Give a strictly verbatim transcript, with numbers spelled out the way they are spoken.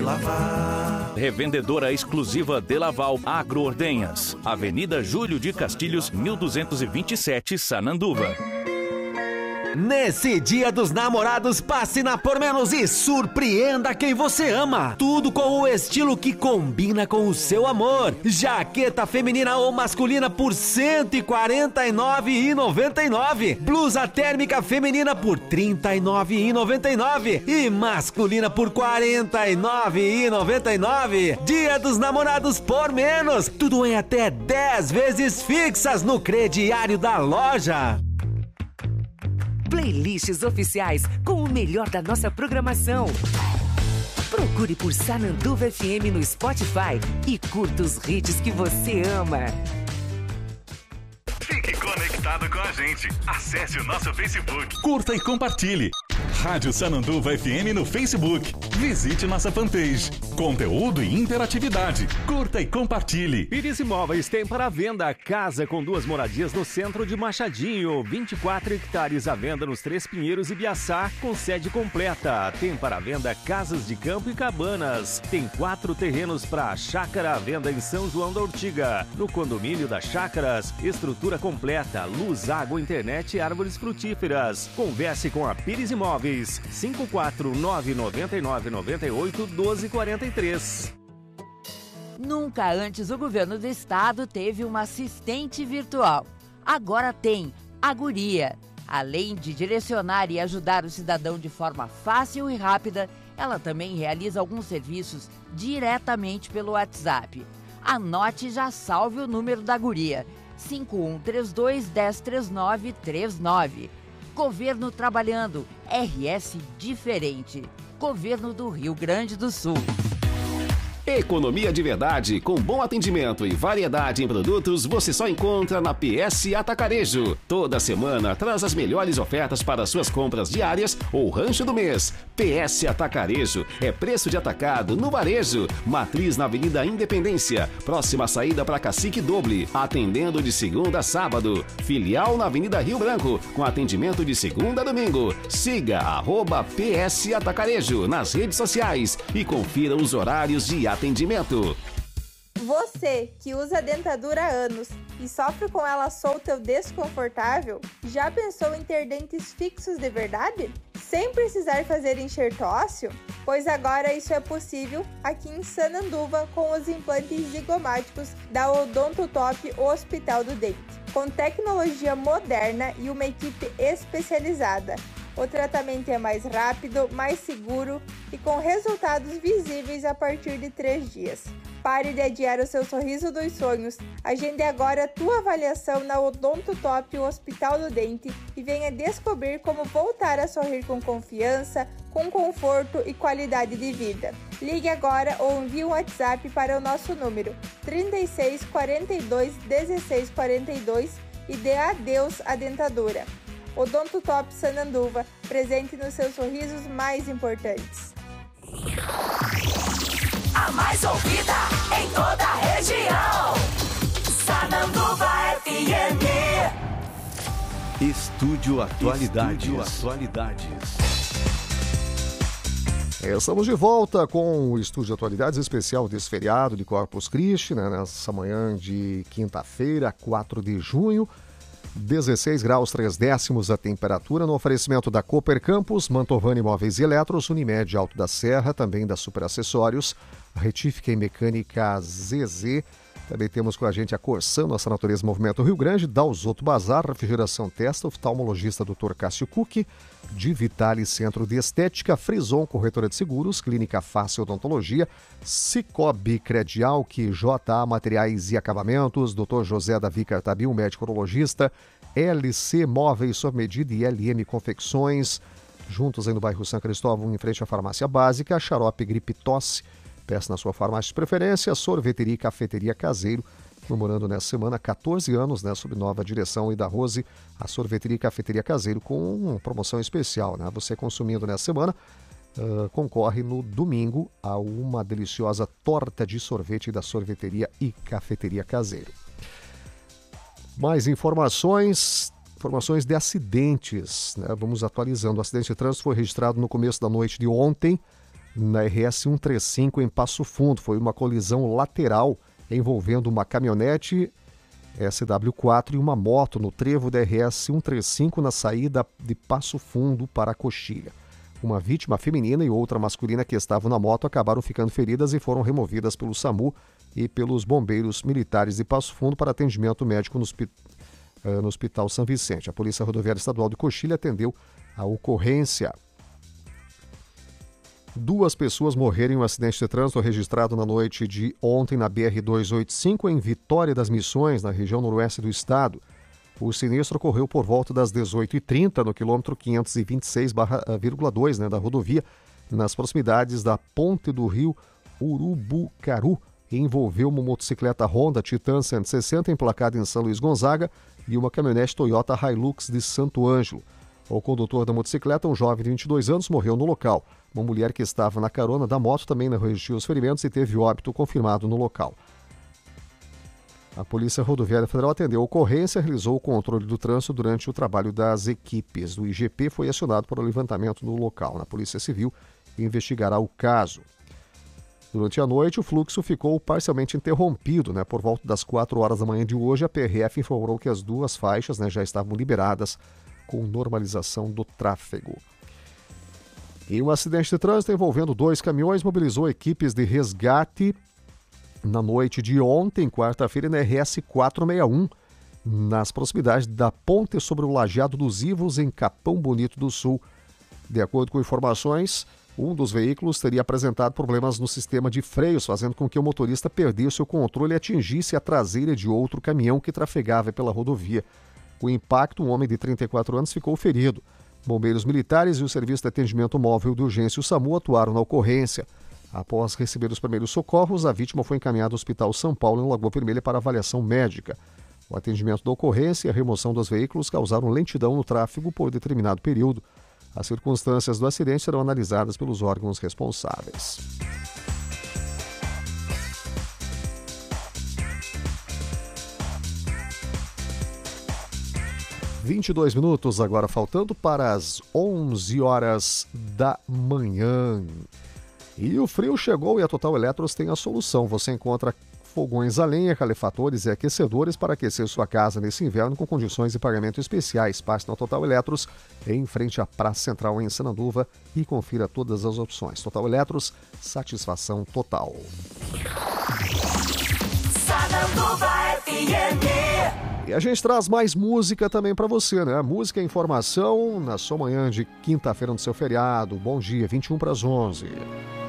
Lavar. Revendedora exclusiva De Laval Agroordenhas. Avenida Júlio de Castilhos, mil duzentos e vinte e sete, Sananduva. Nesse Dia dos Namorados, passe na Por Menos e surpreenda quem você ama. Tudo com o estilo que combina com o seu amor. Jaqueta feminina ou masculina por cento e quarenta e nove reais e noventa e nove centavos. Blusa térmica feminina por trinta e nove reais e noventa e nove centavos. E masculina por quarenta e nove reais e noventa e nove centavos. Dia dos Namorados Por Menos. Tudo em até dez vezes fixas no crediário da loja. Playlists oficiais com o melhor da nossa programação. Procure por Sananduva F M no Spotify e curta os hits que você ama. Fique conectado com a gente. Acesse o nosso Facebook. Curta e compartilhe. Rádio Sananduva F M no Facebook. Visite nossa fanpage. Conteúdo e interatividade. Curta e compartilhe. Pires Imóveis tem para venda casa com duas moradias no centro de Machadinho. vinte e quatro hectares à venda nos Três Pinheiros e Biaçá, com sede completa. Tem para venda casas de campo e cabanas. Tem quatro terrenos para chácara à venda em São João da Ortiga. No condomínio das Chácaras, estrutura completa, luz, água, internet e árvores frutíferas. Converse com a Pires Imóveis. cinco quatro nove nove nove nove oito um dois quatro três. Nunca antes o governo do estado teve uma assistente virtual. Agora tem a Guria. Além de direcionar e ajudar o cidadão de forma fácil e rápida, ela também realiza alguns serviços diretamente pelo WhatsApp. Anote e já salve o número da Guria: cinco um três dois, um zero três nove três nove. Governo trabalhando, R S diferente. Governo do Rio Grande do Sul. Economia de verdade, com bom atendimento e variedade em produtos, você só encontra na P S Atacarejo. Toda semana traz as melhores ofertas para suas compras diárias ou rancho do mês. P S Atacarejo é preço de atacado no varejo. Matriz na Avenida Independência, próxima saída para Cacique Doble, atendendo de segunda a sábado. Filial na Avenida Rio Branco, com atendimento de segunda a domingo. Siga arroba P S Atacarejo nas redes sociais e confira os horários de atendimento. Você que usa dentadura há anos e sofre com ela solta ou desconfortável, já pensou em ter dentes fixos de verdade? Sem precisar fazer enxerto ósseo? Pois agora isso é possível aqui em Sananduva com os implantes zigomáticos da Odonto Top Hospital do Dente. Com tecnologia moderna e uma equipe especializada. O tratamento é mais rápido, mais seguro e com resultados visíveis a partir de três dias. Pare de adiar o seu sorriso dos sonhos. Agende agora a tua avaliação na Odonto Top Hospital do Dente e venha descobrir como voltar a sorrir com confiança, com conforto e qualidade de vida. Ligue agora ou envie um WhatsApp para o nosso número trinta e seis, quarenta e dois, dezesseis, quarenta e dois e dê adeus à dentadura. Odonto Top Sananduva, presente nos seus sorrisos mais importantes. A mais ouvida em toda a região. Sananduva F M. Estúdio Atualidades. Estúdio Atualidades. Estamos de volta com o Estúdio Atualidades especial desse feriado de Corpus Christi, né, nessa manhã de quinta-feira, quatro de junho. dezesseis graus, três décimos a temperatura, no oferecimento da Cooper Campus, Mantovani Móveis e Eletros, Unimed Alto da Serra, também da Super Acessórios, Retífica e Mecânica Z Z. Também temos com a gente a Corsan, Nossa Natureza Movimento Rio Grande, Dalzotto Bazar, Refrigeração Testa, oftalmologista doutor Cássio Cucchi, de Vitale Centro de Estética, Frison, Corretora de Seguros, Clínica Fácil Odontologia, Cicobi Credial, que J A Materiais e Acabamentos, doutor José Davi Cartabil, médico urologista, L C Móveis sob medida e L M Confecções, juntos aí no bairro São Cristóvão, em frente à Farmácia Básica, Xarope Gripe Tosse, peça na sua farmácia de preferência, Sorveteria e Cafeteria Caseiro, comemorando nessa semana quatorze anos, né, sob nova direção e da Rose, a Sorveteria e Cafeteria Caseiro com uma promoção especial, né? Você consumindo nessa semana, uh, concorre no domingo a uma deliciosa torta de sorvete da Sorveteria e Cafeteria Caseiro. Mais informações, informações de acidentes, né? Vamos atualizando. O acidente de trânsito foi registrado no começo da noite de ontem, na R S cento e trinta e cinco em Passo Fundo. Foi uma colisão lateral envolvendo uma caminhonete S W quatro e uma moto no trevo da R S cento e trinta e cinco na saída de Passo Fundo para a Coxilha. Uma vítima feminina e outra masculina que estavam na moto acabaram ficando feridas e foram removidas pelo SAMU e pelos bombeiros militares de Passo Fundo para atendimento médico no, no Hospital São Vicente. A Polícia Rodoviária Estadual de Coxilha atendeu a ocorrência. Duas pessoas morreram em um acidente de trânsito registrado na noite de ontem na B R duzentos e oitenta e cinco, em Vitória das Missões, na região noroeste do estado. O sinistro ocorreu por volta das dezoito e trinta, no quilômetro quinhentos e vinte e seis vírgula dois, né, da rodovia, nas proximidades da ponte do rio Urubucaru, e envolveu uma motocicleta Honda Titan cento e sessenta emplacada em São Luís Gonzaga e uma caminhonete Toyota Hilux de Santo Ângelo. O condutor da motocicleta, um jovem de vinte e dois anos, morreu no local. Uma mulher que estava na carona da moto também não resistiu aos ferimentos e teve óbito confirmado no local. A Polícia Rodoviária Federal atendeu a ocorrência e realizou o controle do trânsito durante o trabalho das equipes. O I G P foi acionado para o levantamento no local. Na Polícia Civil investigará o caso. Durante a noite, o fluxo ficou parcialmente interrompido, né? Por volta das quatro horas da manhã de hoje, a P R F informou que as duas faixas, né, já estavam liberadas com normalização do tráfego. E um acidente de trânsito envolvendo dois caminhões mobilizou equipes de resgate na noite de ontem, quarta-feira, na R S quatrocentos e sessenta e um, nas proximidades da ponte sobre o Lajeado dos Ivos, em Capão Bonito do Sul. De acordo com informações, um dos veículos teria apresentado problemas no sistema de freios, fazendo com que o motorista perdesse o controle e atingisse a traseira de outro caminhão que trafegava pela rodovia. Com o impacto, um homem de trinta e quatro anos ficou ferido. Bombeiros militares e o Serviço de Atendimento Móvel de Urgência, o SAMU, atuaram na ocorrência. Após receber os primeiros socorros, a vítima foi encaminhada ao Hospital São Paulo, em Lagoa Vermelha, para avaliação médica. O atendimento da ocorrência e a remoção dos veículos causaram lentidão no tráfego por determinado período. As circunstâncias do acidente serão analisadas pelos órgãos responsáveis. vinte e dois minutos agora, faltando para as onze horas da manhã. E o frio chegou e a Total Eletros tem a solução. Você encontra fogões a lenha, calefatores e aquecedores para aquecer sua casa nesse inverno com condições de pagamento especiais. Passe na Total Eletros, em frente à Praça Central em Sananduva, e confira todas as opções. Total Eletros, satisfação total. Sananduva F M. E a gente traz mais música também para você, né? Música e informação na sua manhã de quinta-feira no seu feriado. Bom dia, vinte e um para as onze.